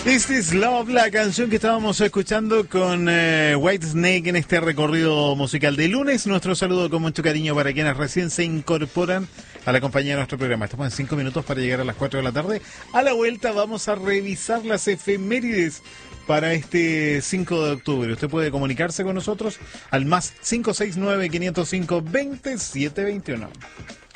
This is Love, la canción que estábamos escuchando con Whitesnake en este recorrido musical de lunes. Nuestro saludo con mucho cariño para quienes recién se incorporan a la compañía de nuestro programa. Estamos en 5 minutos para llegar a las 4 de la tarde. A la vuelta vamos a revisar las efemérides para este 5 de octubre. Usted puede comunicarse con nosotros al más 569-505-2721.